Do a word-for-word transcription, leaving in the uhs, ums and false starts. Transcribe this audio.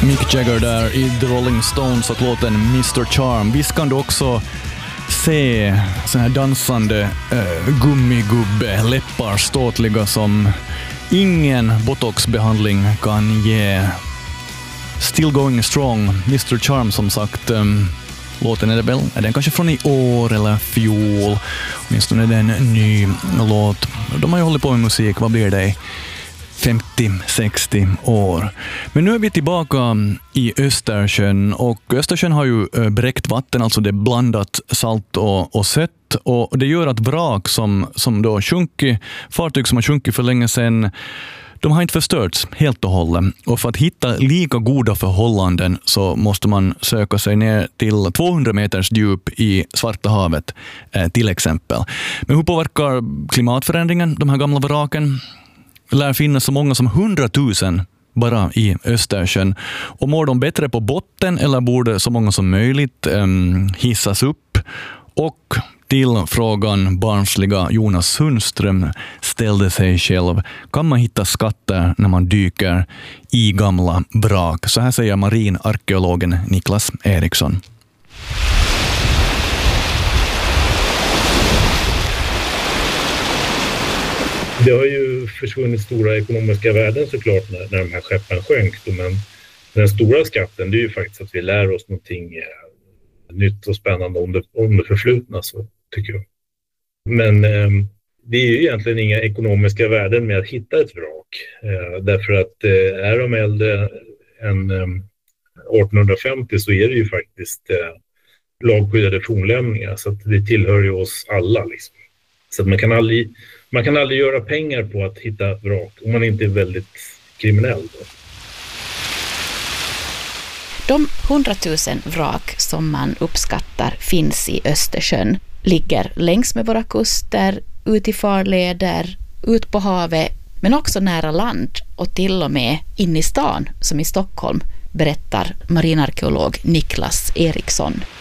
Mick Jagger där i The Rolling Stones att låten mister Charm. Visst kan du också se sån här dansande äh, gummigubbe, läppar ståtliga som ingen botoxbehandling kan ge. Still going strong, mister Charm som sagt. Um, låten är det väl, är den kanske från i år eller fjol. Åtminstone är det en ny låt. De har ju hållit på med musik, vad blir det? femtio sextio år. Men nu är vi tillbaka i Östersjön och Östersjön har ju bräckt vatten, alltså det är blandat salt och, och sött och det gör att vrak som, som då sjunkit, fartyg som har sjunkit för länge sedan, de har inte förstörts helt och hållet. Och för att hitta lika goda förhållanden så måste man söka sig ner till tvåhundra meters djup i Svarta havet eh, till exempel. Men hur påverkar klimatförändringen de här gamla vraken? Lär finnas så många som hundratusen bara i Östersjön. Och mår de bättre på botten eller borde så många som möjligt um, hissas upp? Och till frågan barnsliga Jonas Sundström ställde sig själv: kan man hitta skatter när man dyker i gamla vrak? Så här säger marinarkeologen Niklas Eriksson. Det har ju försvunnit stora ekonomiska värden såklart när, när de här skeppen sjönk. Men den stora skatten, det är ju faktiskt att vi lär oss någonting eh, nytt och spännande om det, om det förflutna, så tycker jag. Men eh, det är ju egentligen inga ekonomiska värden med att hitta ett vrak. Eh, därför att eh, är de äldre än eh, arton femtio så är det ju faktiskt eh, lagskyddade fornlämningar. Så att det tillhör ju oss alla liksom. Så att man kan aldrig... Man kan aldrig göra pengar på att hitta ett vrak om man inte är väldigt kriminell. Då. De hundratusen vrak som man uppskattar finns i Östersjön ligger längs med våra kuster, ut i farleder, ut på havet, men också nära land och till och med in i stan som i Stockholm, berättar marinarkeolog Niklas Eriksson.